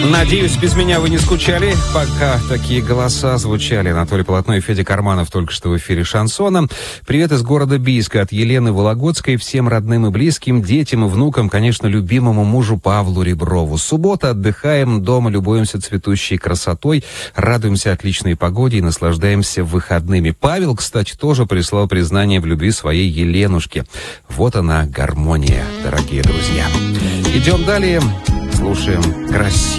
Надеюсь, без меня вы не скучали, пока такие голоса звучали. Анатолий Полотно и Федя Карманов только что в эфире шансона. Привет из города Бийска от Елены Вологодской всем родным и близким, детям и внукам, конечно, любимому мужу Павлу Реброву. Суббота, отдыхаем дома, любуемся цветущей красотой, радуемся отличной погоде и наслаждаемся выходными. Павел, кстати, тоже прислал признание в любви своей Еленушке. Вот она, гармония, дорогие друзья. Идем далее, слушаем красиво.